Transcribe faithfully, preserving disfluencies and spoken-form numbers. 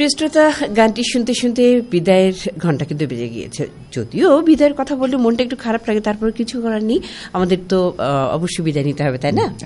প্রিয় শ্রোতা, গানটি শুনতে শুনতে বিদায়ের ঘণ্টা কিন্তু বেজে গিয়েছে। যদিও বিদায়ের কথা বললে মনটা একটু খারাপ লাগে, তারপরে কিছু করার নেই, আমাদের তো অবশ্যই বিদায় নিতে হবে, তাই না?